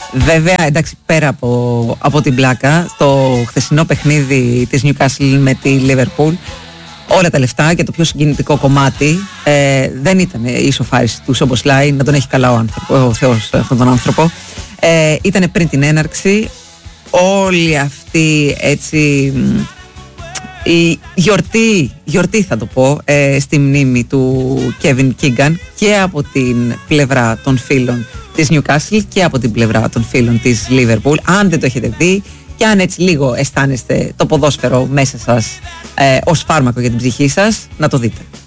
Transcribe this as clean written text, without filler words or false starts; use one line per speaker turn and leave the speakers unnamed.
Βέβαια, εντάξει, πέρα από την πλάκα, στο χθεσινό παιχνίδι της Newcastle με τη Liverpool, όλα τα λεφτά και το πιο συγκινητικό κομμάτι δεν ήταν η ισοφάριση του Σομποσλάι, να τον έχει καλά ο Θεός αυτόν τον άνθρωπο. Ήταν πριν την έναρξη, όλη αυτή έτσι η γιορτή θα το πω, στη μνήμη του Kevin Keegan και από την πλευρά των φίλων της Newcastle και από την πλευρά των φίλων της Liverpool. Αν δεν το έχετε δει και αν έτσι λίγο αισθάνεστε το ποδόσφαιρο μέσα σας ως φάρμακο για την ψυχή σας, να το δείτε.